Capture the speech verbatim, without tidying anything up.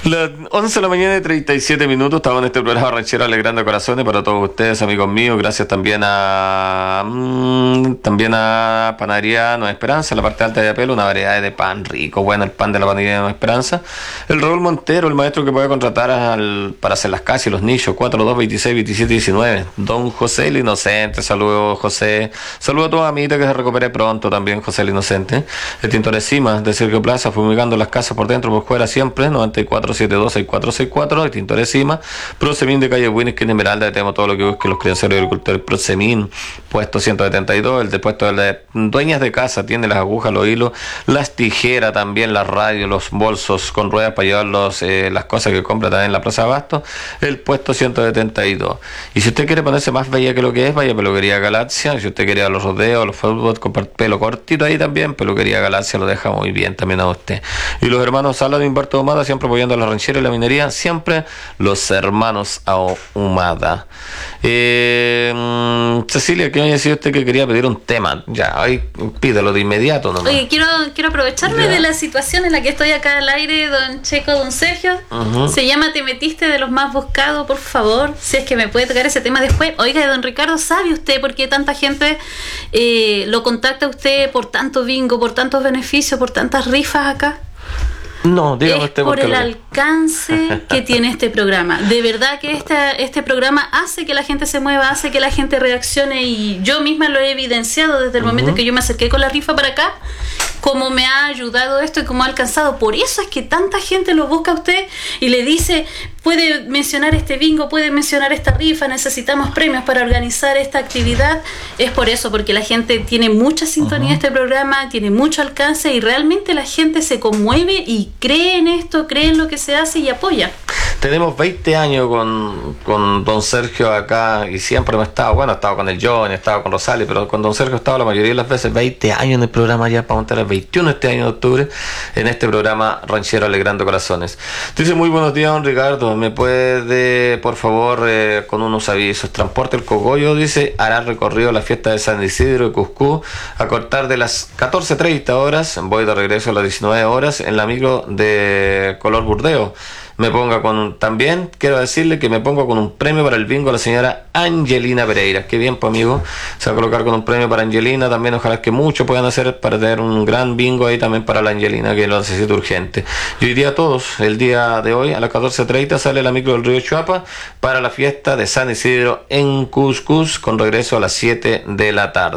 Las once de la mañana y treinta y siete minutos, estamos en este programa Ranchero Alegrando Corazones para todos ustedes, amigos míos. Gracias también a mmm, también a Panadería Nueva Esperanza, la parte alta de Apelo, una variedad de pan rico, bueno, el pan de la Panadería Nueva Esperanza. El Raúl Montero, el maestro que puede contratar al, para hacer las casas y los nichos, cuatro dos veintiséis veintisiete diecinueve. Don José el Inocente, saludos José. Saludos a toda amiguita que se recupere pronto también, José el Inocente. El Tintor Encima de Sergio Plaza, fumigando las casas por dentro, por fuera siempre, noventa y cuatro siete dos seis cuatro seis cuatro, el Tintor Encima. Prosemin de calle Winnis, que en Esmeralda, tenemos todo lo que busquen los crianceros y agricultores. Prosemin, puesto ciento setenta y dos, el de puesto de dueñas de casa, tiene las agujas, los hilos, las tijeras también, las radios, los bolsos con ruedas para llevar los, eh, las cosas que compra también en la Plaza Abasto, el puesto ciento setenta y dos. Y si usted quiere ponerse más bella que lo que es, vaya a Peluquería Galaxia. Si usted quiere a los rodeos, los fútbol, con pelo cortito ahí también, Peluquería Galaxia lo deja muy bien también a usted. Y los hermanos Sala de Humberto Ahumada, siempre apoyando a la ranchera y la minería, siempre los hermanos Ahumada. Eh, Cecilia, ¿qué me decía usted que quería pedir un tema? Ya, ahí pídelo de inmediato nomás. Oye, quiero, quiero aprovecharme ya. de la situación en la que estoy acá al aire, don Checo, don Sergio. Uh-huh. Se llama Te metiste de los más buscados, por favor, si es que me puede tocar ese tema después. Oiga, don Ricardo, ¿sabe usted por qué tanta gente eh, lo contacta a usted por tanto bingo, por tantos beneficios, por tantas rifas acá? No, dígame es usted por por el alcance que tiene este programa. De verdad que este, este programa hace que la gente se mueva, hace que la gente reaccione, y yo misma lo he evidenciado desde el uh-huh. momento en que yo me acerqué con la rifa para acá, cómo me ha ayudado esto y cómo ha alcanzado. Por eso es que tanta gente lo busca a usted y le dice, puede mencionar este bingo, puede mencionar esta rifa, necesitamos premios para organizar esta actividad. Es por eso, porque la gente tiene mucha sintonía uh-huh. en este programa, tiene mucho alcance, y realmente la gente se conmueve y cree en esto, cree en lo que se hace y apoya. Tenemos veinte años con, con don Sergio acá, y siempre hemos estado, bueno, he estado con el John, he estado con Rosales, pero con don Sergio he estado la mayoría de las veces. Veinte años en el programa, ya para montar el veintiuno este año de octubre, en este programa Ranchero Alegrando Corazones. Dice, muy buenos días, don Ricardo, ¿me puede, por favor, eh, con unos avisos? Transporte El Cogollo, dice, hará recorrido a la fiesta de San Isidro de Cuscú, a cortar de las catorce treinta horas, voy de regreso a las diecinueve horas, en la micro de color burdeo. Me ponga con, también quiero decirle que me pongo con un premio para el bingo a la señora Angelina Pereira. Qué bien, pues, amigo, se va a colocar con un premio para Angelina también. Ojalá que muchos puedan hacer para tener un gran bingo ahí también para la Angelina, que lo necesita urgente. Yo diría a todos, el día de hoy a las catorce treinta sale la micro del Río Chuapa para la fiesta de San Isidro en Cuscús, con regreso a las siete de la tarde.